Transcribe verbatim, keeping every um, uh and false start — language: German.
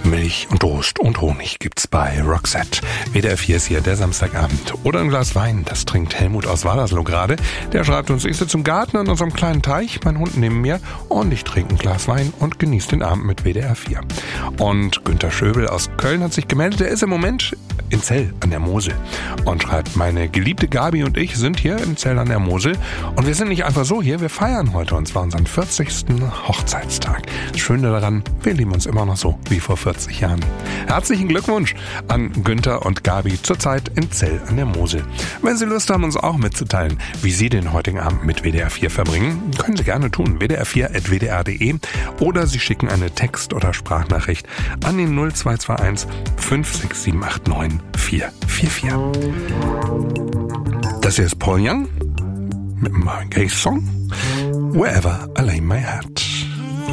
Milch und Toast und Honig gibt's bei Roxette. W D R vier ist hier der Samstagabend. Oder ein Glas Wein, das trinkt Helmut aus Waldersloh gerade. Der schreibt uns, ich sitze im Garten an unserem kleinen Teich, mein Hund neben mir und ich trinke ein Glas Wein und genieße den Abend mit W D R vier. Und Günter Schöbel aus Köln hat sich gemeldet, er ist im Moment in Zell an der Mosel und schreibt, meine geliebte Gabi und ich sind hier in Zell an der Mosel und wir sind nicht einfach so hier, wir feiern heute und zwar unseren vierzigsten Hochzeitstag. Das Schöne daran, wir lieben uns immer noch so wie vor vierzig Jahren. Herzlichen Glückwunsch an Günther und Gabi zurzeit in Zell an der Mosel. Wenn Sie Lust haben, uns auch mitzuteilen, wie Sie den heutigen Abend mit W D R vier verbringen, können Sie gerne tun. w d r vier at w d r punkt d e oder Sie schicken eine Text- oder Sprachnachricht an den null zwei zwei eins fünf sechs sieben acht neun vier vier vier. Das hier ist Paul Young mit dem Marvin Gaye Song Wherever I Lay My Head.